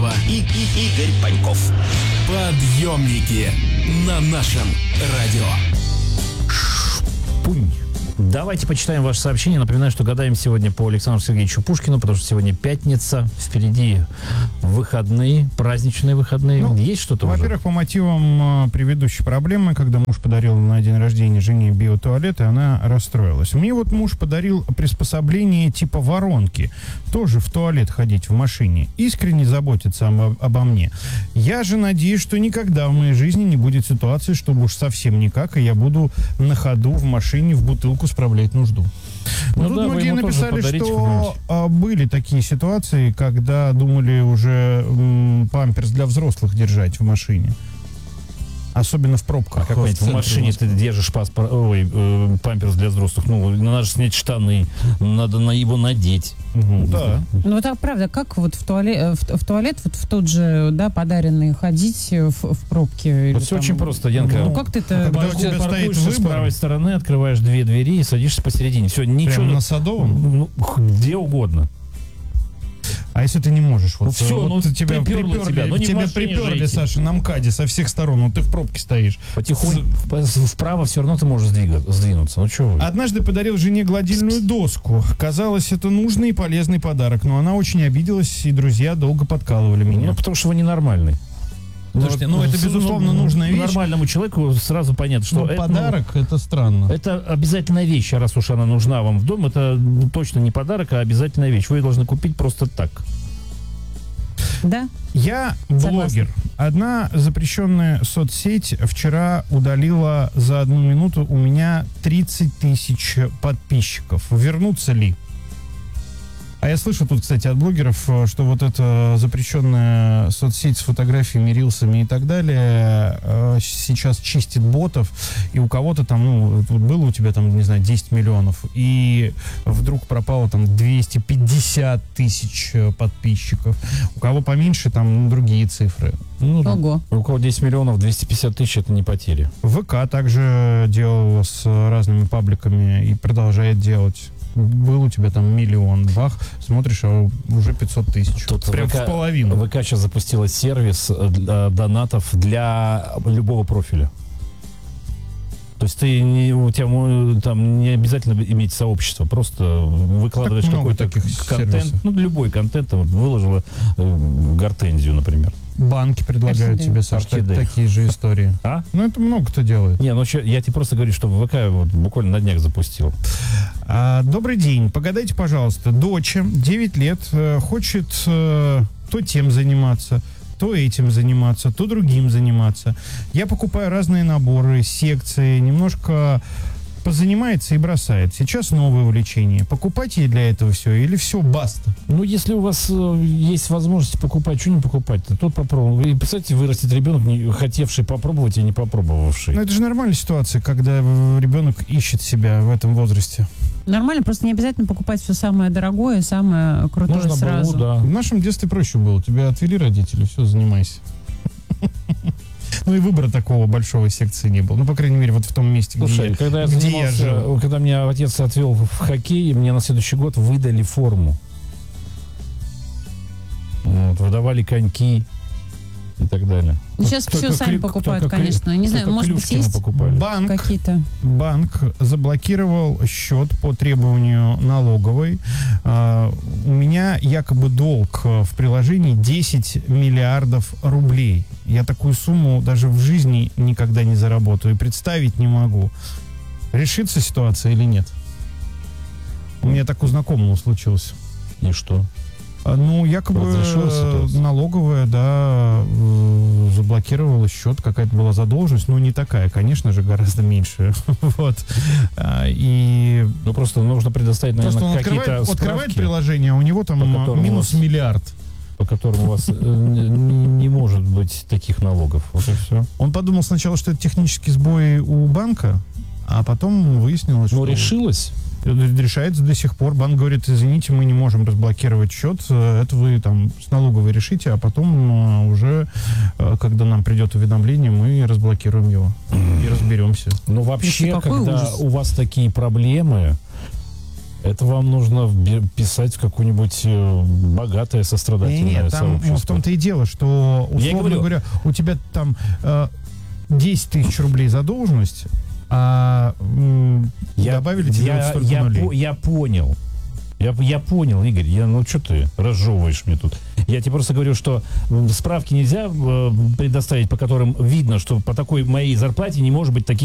Маркова и Игорь Паньков. Подъемники на нашем радио. Пунь. Давайте почитаем ваше сообщение. Напоминаю, что гадаем сегодня по Александру Сергеевичу Пушкину, потому что сегодня пятница, впереди выходные, праздничные выходные. Есть что-то уже? Во-первых, по мотивам предыдущей проблемы, когда муж подарил на день рождения жене биотуалет, и она расстроилась. Мне вот муж подарил приспособление типа воронки. Тоже в туалет ходить в машине. Искренне заботится обо мне. Я же надеюсь, что никогда в моей жизни не будет ситуации, чтобы уж совсем никак, и я буду на ходу в машине в бутылку справлять нужду. Но тут многие написали, что были такие ситуации, когда думали уже памперс для взрослых держать в машине. Особенно в пробках. Какой-нибудь в машине ты держишь памперс для взрослых. Ну, надо же снять штаны, надо его надеть. Да. Ну, это правда, как вот в туалет вот в тот же, да, подаренный ходить в пробке? Вот все очень просто, Янка. Ну, как ты это... Когда у тебя стоит с выбор, правой стороны, открываешь две двери и садишься посередине. Все, ничего. прямо на Садовом? Ну, где угодно. А если ты не можешь? Вот, все, вот тебя приперли, Саша, на МКАДе со всех сторон, вот ты в пробке стоишь. Потихоньку вправо все равно ты можешь сдвинуться. Ну что вы? Однажды подарил жене гладильную доску. Казалось, это нужный и полезный подарок, но она очень обиделась, и друзья долго подкалывали меня. Ну, потому что вы ненормальный. Слушайте, это, безусловно, нужная вещь. Нормальному человеку сразу понятно, что это, подарок, это странно. Это обязательная вещь, раз уж она нужна вам в дом. Это точно не подарок, а обязательная вещь. Вы ее должны купить просто так. Да? Я блогер. Одна запрещенная соцсеть вчера удалила за 1 минуту у меня 30 тысяч подписчиков. Вернутся ли? А я слышу тут, кстати, от блогеров, что вот эта запрещенная соцсеть с фотографиями, рилсами и так далее сейчас чистит ботов, и у кого-то там, было у тебя там, не знаю, 10 миллионов, и вдруг пропало там 250 тысяч подписчиков. У кого поменьше, там другие цифры. Ого. У кого 10 миллионов, 250 тысяч — это не потери. ВК также делал с разными пабликами и продолжает делать. Был у тебя там 1 миллион, бах, смотришь, а уже 500 тысяч. Тут прям в половину. ВК сейчас запустила сервис для донатов для любого профиля. То есть у тебя там не обязательно иметь сообщество, просто выкладываешь какой-то контент, сервисов. Любой контент, выложила гортензию, например. Банки предлагают тебе, Саша, такие же истории. А? Это много кто делает. Не, я тебе просто говорю, что ВК буквально на днях запустил. Добрый день. Погадайте, пожалуйста. Доча, 9 лет, хочет то тем заниматься, то этим заниматься, то другим заниматься. Я покупаю разные наборы, секции, немножко позанимается и бросает. Сейчас новое увлечение. Покупать ей для этого все или все, баста? Если у вас есть возможность покупать, что не покупать-то? Тут попробуем. И, представьте, вырастет ребенок, не хотевший попробовать и не попробовавший. Это же нормальная ситуация, когда ребенок ищет себя в этом возрасте. Нормально, просто не обязательно покупать все самое дорогое, самое крутое можно сразу. Было, да. В нашем детстве проще было. Тебя отвели родители, все, занимайся. И выбора такого большого секции не было. По крайней мере, вот в том месте, где я жил. Когда меня отец отвел в хоккей, мне на следующий год выдали форму. Выдавали коньки и так далее. Сейчас все сами покупают, конечно. Не знаю, может быть, есть какие-то. Банк заблокировал счет по требованию налоговой. У меня якобы долг в приложении 10 миллиардов рублей. Я такую сумму даже в жизни никогда не заработаю и представить не могу. Решится ситуация или нет? У меня так у знакомого случилось. И что? Якобы налоговая, заблокировала счет, какая-то была задолженность, не такая, конечно же, гораздо меньше. Просто нужно предоставить, наверное, какие-то справки. Открывает приложение, а у него там минус миллиард. По которому у вас не может быть таких налогов. Вот и все. Он подумал сначала, что это технический сбой у банка, а потом выяснилось, что... решилось? Решается до сих пор. Банк говорит: извините, мы не можем разблокировать счет, это вы там с налоговой решите, а потом уже, когда нам придет уведомление, мы разблокируем его и разберемся. Вообще, когда у вас такие проблемы, Это вам нужно писать в какое-нибудь богатое сострадательное Нет, там сообщество. в том-то и дело, что, Я условно говорю, говоря, у тебя там 10 тысяч рублей задолженность, а добавили тебе вот столько нулей. Я понял. Я понял, Игорь. Ну, что ты разжевываешь мне тут? Я тебе просто говорю, что справки нельзя предоставить, по которым видно, что по такой моей зарплате не может быть таких